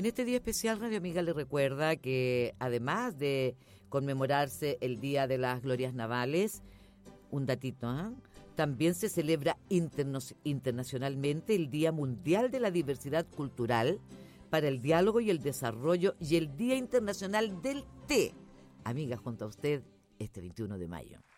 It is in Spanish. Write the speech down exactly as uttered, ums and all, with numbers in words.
En este día especial, Radio Amiga le recuerda que además de conmemorarse el Día de las Glorias Navales, un datito, ¿eh? También se celebra interno- internacionalmente el Día Mundial de la Diversidad Cultural para el Diálogo y el Desarrollo y el Día Internacional del Té. Amiga, junto a usted, este veintiuno de mayo.